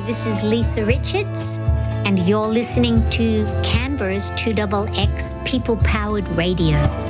this is Lisa Richards, and you're listening to Canberra's 2XX People Powered Radio.